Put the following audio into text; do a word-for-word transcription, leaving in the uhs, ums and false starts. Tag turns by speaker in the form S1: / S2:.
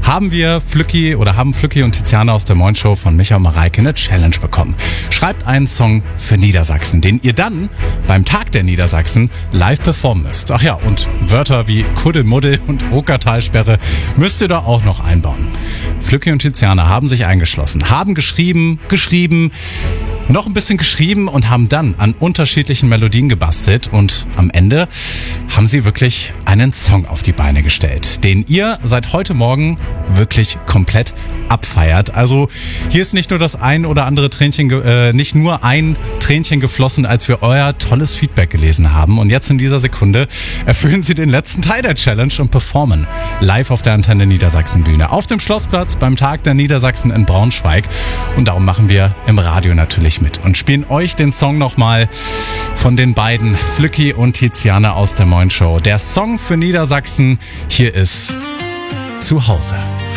S1: haben wir Flücki oder haben Flücki und Tiziana aus der Moin Show von Micha und Mareike eine Challenge bekommen. Schreibt einen Song für Niedersachsen, den ihr dann beim Tag der Niedersachsen live performen müsst. Ach ja, und Wörter wie Kuddelmuddel und Okertalsperre müsst ihr da auch noch einbauen. Flücki und Tiziana haben sich eingeschlossen, haben geschrieben, geschrieben, noch ein bisschen geschrieben und haben dann an unterschiedlichen Melodien gebastelt und am Ende haben sie wirklich einen Song auf die Beine gestellt, den ihr seit heute Morgen wirklich komplett abfeiert. Also hier ist nicht nur das ein oder andere Tränchen, äh, nicht nur ein Tränchen geflossen, als wir euer tolles Feedback gelesen haben, und jetzt in dieser Sekunde erfüllen sie den letzten Teil der Challenge und performen live auf der Antenne Niedersachsen Bühne auf dem Schlossplatz beim Tag der Niedersachsen in Braunschweig, und darum machen wir im Radio natürlich mit und spielen euch den Song nochmal von den beiden, Flücki und Tiziana aus der Moin Show. Der Song für Niedersachsen, hier ist Zuhause.